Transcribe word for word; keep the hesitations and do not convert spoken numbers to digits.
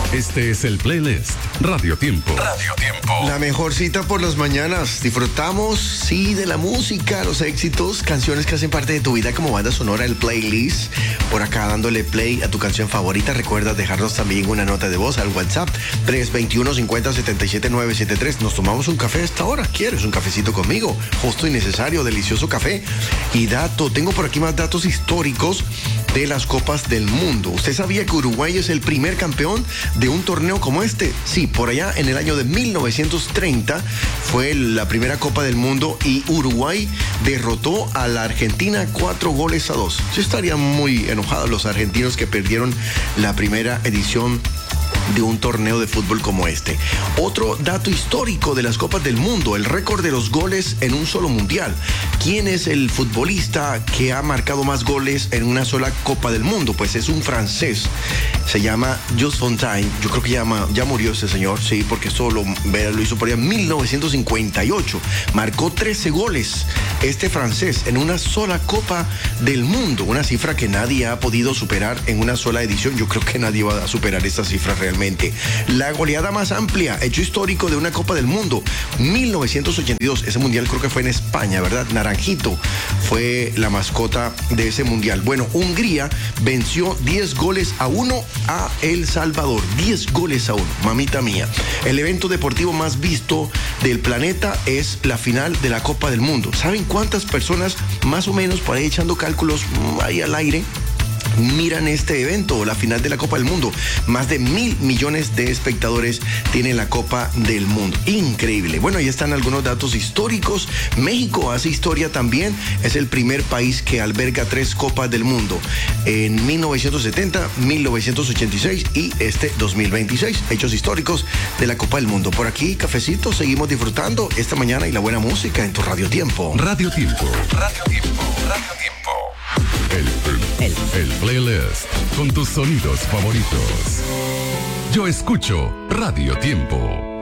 Este es el playlist Radio Tiempo. Radio Tiempo. La mejor cita por las mañanas. Disfrutamos, sí, de la música, los éxitos, canciones que hacen parte de tu vida como banda sonora, el playlist. Por acá dándole play a tu canción favorita. Recuerda dejarnos también una nota de voz al WhatsApp tres dos uno, cinco cero, siete siete nueve siete tres. Nos tomamos un café a esta hora. ¿Quieres un cafecito conmigo? Justo y necesario, delicioso café. Y dato, tengo por aquí más datos históricos de las Copas del Mundo. ¿Usted sabía que Uruguay es el primer campeón de un torneo como este? Sí, por allá en el año de mil novecientos treinta fue la primera Copa del Mundo y Uruguay derrotó a la Argentina cuatro goles a dos. Yo estaría muy enojado los argentinos que perdieron la primera edición de un torneo de fútbol como este. Otro dato histórico de las Copas del Mundo, el récord de los goles en un solo mundial. ¿Quién es el futbolista que ha marcado más goles en una sola Copa del Mundo? Pues es un francés. Se llama Jules Fontaine. Yo creo que ya, ya murió ese señor, sí, porque esto lo, lo hizo por allá en mil novecientos cincuenta y ocho. Marcó trece goles este francés en una sola Copa del Mundo. Una cifra que nadie ha podido superar en una sola edición. Yo creo que nadie va a superar esta cifra realmente. La goleada más amplia, hecho histórico de una Copa del Mundo, mil novecientos ochenta y dos. Ese mundial creo que fue en España, ¿verdad? Naranjito fue la mascota de ese mundial. Bueno, Hungría venció diez goles a uno a El Salvador. diez goles a uno, mamita mía. El evento deportivo más visto del planeta es la final de la Copa del Mundo. ¿Saben cuántas personas, más o menos, por ahí echando cálculos ahí al aire, miran este evento, la final de la Copa del Mundo? Más de mil millones de espectadores tiene la Copa del Mundo. Increíble. Bueno, ahí están algunos datos históricos. México hace historia también. Es el primer país que alberga tres Copas del Mundo. En mil novecientos setenta, mil novecientos ochenta y seis y este dos mil veintiséis. Hechos históricos de la Copa del Mundo. Por aquí, cafecito, seguimos disfrutando esta mañana y la buena música en tu Radio Tiempo. Radio Tiempo. Radio Tiempo. Radio Tiempo. El, el, el playlist con tus sonidos favoritos. Yo escucho Radio Tiempo.